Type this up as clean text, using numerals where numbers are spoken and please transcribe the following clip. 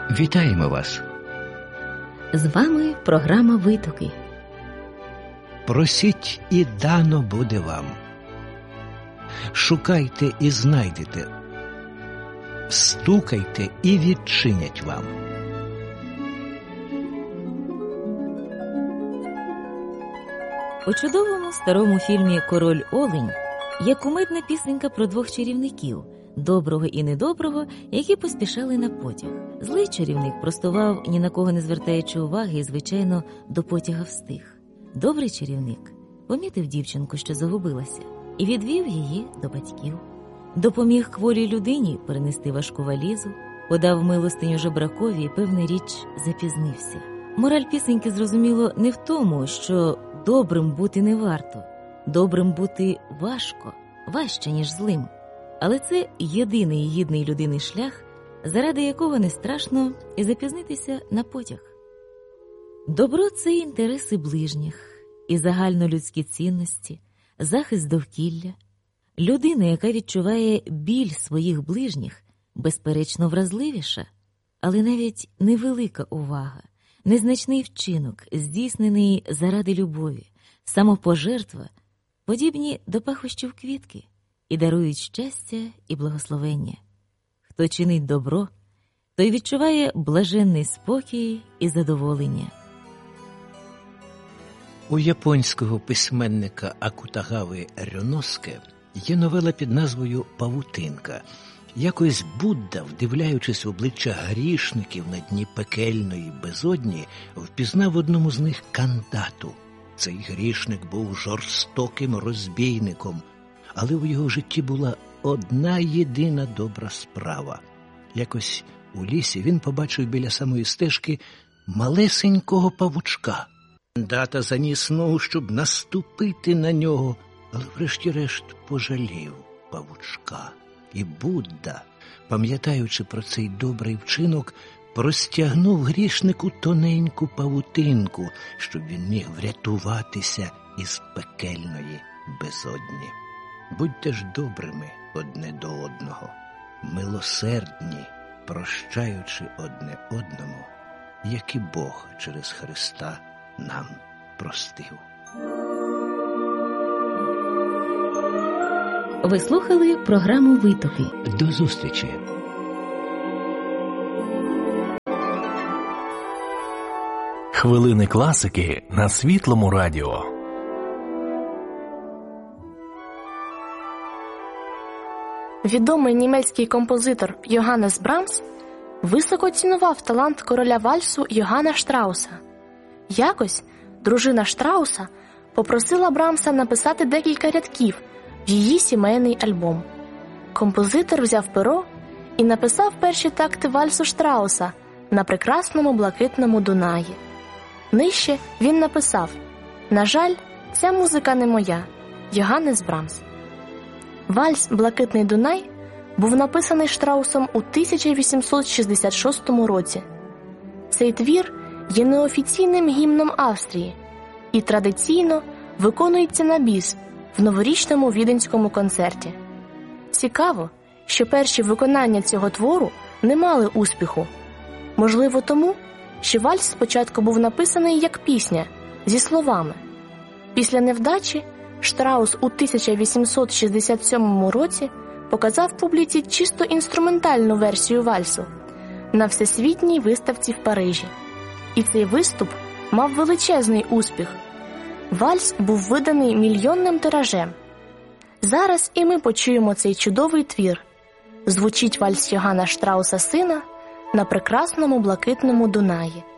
Вітаємо вас! З вами програма «Витоки». Просіть, і дано буде вам. Шукайте і знайдете. Стукайте і відчинять вам. У чудовому старому фільмі «Король Олень» є кумедна пісенька про двох чарівників – доброго і недоброго, які поспішали на потяг. Злий чарівник простував, ні на кого не звертаючи уваги, і, звичайно, до потяга встиг. Добрий чарівник помітив дівчинку, що загубилася, і відвів її до батьків. Допоміг хворій людині перенести важку валізу, подав милостиню жебракові і, певна річ, запізнився. Мораль пісеньки, зрозуміло, не в тому, що добрим бути не варто. Добрим бути важче, ніж злим. Але це єдиний гідний людини шлях, заради якого не страшно і запізнитися на потяг. Добро – це інтереси ближніх, і загальнолюдські цінності, захист довкілля. Людина, яка відчуває біль своїх ближніх, безперечно вразливіша, але навіть невелика увага, незначний вчинок, здійснений заради любові, самопожертва, подібні до пахощів квітки і дарують щастя і благословення. Хто чинить добро, той відчуває блаженний спокій і задоволення. У японського письменника Акутагави Рьоноске є новела під назвою «Павутинка». Якось Будда, вдивляючись в обличчя грішників на дні пекельної безодні, впізнав в одному з них Кандату. Цей грішник був жорстоким розбійником, але у його житті була одна єдина добра справа. Якось у лісі він побачив біля самої стежки малесенького павучка. Кандата заніс ногу, щоб наступити на нього, але врешті-решт пожалів павучка. І Будда, пам'ятаючи про цей добрий вчинок, простягнув грішнику тоненьку павутинку, щоб він міг врятуватися із пекельної безодні. Будьте ж добрими одне до одного, милосердні, прощаючи одне одному, як і Бог через Христа нам простив. Ви слухали програму «Витоки». До зустрічі! Хвилини класики на Світлому радіо. Відомий німецький композитор Йоганнес Брамс високо цінував талант короля вальсу Йоганна Штрауса. Якось дружина Штрауса попросила Брамса написати декілька рядків в її сімейний альбом. Композитор взяв перо і написав перші такти вальсу Штрауса на прекрасному блакитному Дунаї. Нижче він написав: «На жаль, ця музика не моя. Йоганнес Брамс». Вальс «Блакитний Дунай» був написаний Штраусом у 1866 році. Цей твір є неофіційним гімном Австрії і традиційно виконується на біс в новорічному віденському концерті. Цікаво, що перші виконання цього твору не мали успіху. Можливо тому, що вальс спочатку був написаний як пісня, зі словами. Після невдачі Штраус у 1867 році показав публіці чисто інструментальну версію вальсу на всесвітній виставці в Парижі. І цей виступ мав величезний успіх. Вальс був виданий мільйонним тиражем. Зараз і ми почуємо цей чудовий твір. Звучить вальс Йоганна Штрауса сина на прекрасному блакитному Дунаї.